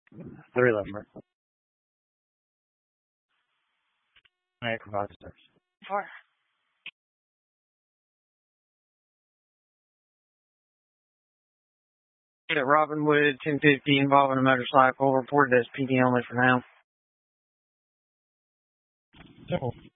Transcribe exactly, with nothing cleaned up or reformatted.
three eleven. All right, provide service. Four. At Robinwood, ten fifty, involving a motorcycle. Reported as P D only for now. Simple.